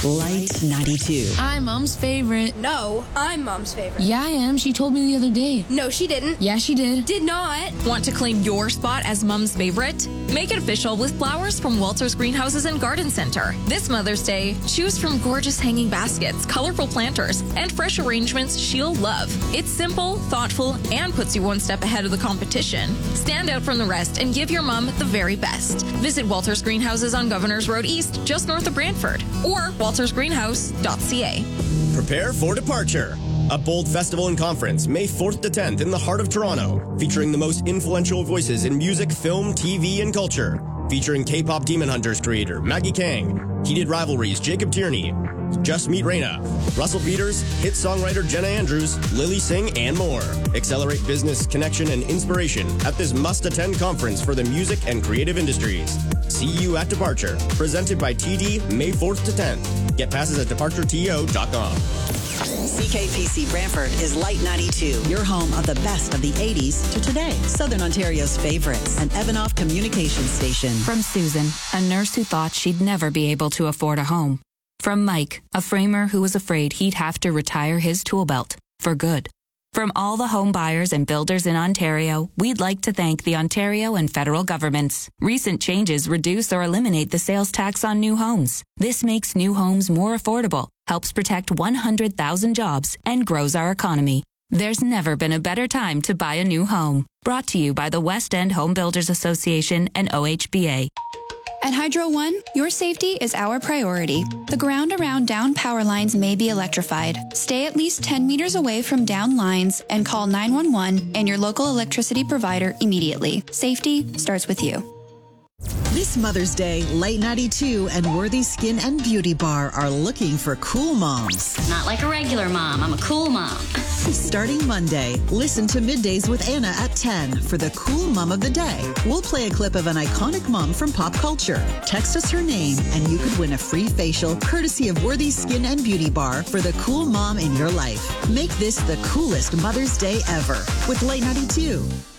Light 92. I'm Mom's favorite. No, I'm Mom's favorite. Yeah, I am. She told me the other day. No, she didn't. Yeah, she did. Did not. Want to claim your spot as Mom's favorite? Make it official with flowers from Walters Greenhouses and Garden Center. This Mother's Day, choose from gorgeous hanging baskets, colorful planters, and fresh arrangements she'll love. It's simple, thoughtful, and puts you one step ahead of the competition. Stand out from the rest and give your mom the very best. Visit Walters Greenhouses on Governors Road East, just north of Brantford, or waltersgreenhouse.ca. Prepare for departure. A bold festival and conference, May 4th to 10th in the heart of Toronto, featuring the most influential voices in music, film, TV, and culture. Featuring K-pop Demon Hunters creator Maggie Kang, Heated Rivalries Jacob Tierney, Just Meet Reina, Russell Peters, hit songwriter Jenna Andrews, Lily Singh, and more. Accelerate business, connection, and inspiration at this must-attend conference for the music and creative industries. See you at Departure, presented by TD, May 4th to 10th. Get passes at departureto.com. CKPC Brantford is Light 92, your home of the best of the 80s to today. Southern Ontario's favorites, an Evanoff communications station. From Susan, a nurse who thought she'd never be able to afford a home. From Mike, a framer who was afraid he'd have to retire his tool belt for good. From all the home buyers and builders in Ontario, we'd like to thank the Ontario and federal governments. Recent changes reduce or eliminate the sales tax on new homes. This makes new homes more affordable, helps protect 100,000 jobs, and grows our economy. There's never been a better time to buy a new home. Brought to you by the West End Home Builders Association and OHBA. At Hydro One, your safety is our priority. The ground around down power lines may be electrified. Stay at least 10 meters away from down lines and call 911 and your local electricity provider immediately. Safety starts with you. This Mother's Day, Light 92 and Worthy Skin and Beauty Bar are looking for cool moms. Not like a regular mom. I'm a cool mom. Starting Monday, listen to Middays with Anna at 10 for the cool mom of the day. We'll play a clip of an iconic mom from pop culture. Text us her name and you could win a free facial courtesy of Worthy Skin and Beauty Bar for the cool mom in your life. Make this the coolest Mother's Day ever with Light 92.